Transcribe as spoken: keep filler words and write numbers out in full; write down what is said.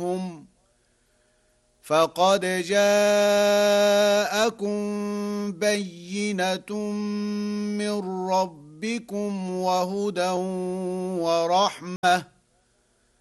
منهم فقد جاءكم بينة من ربكم وهدى ورحمة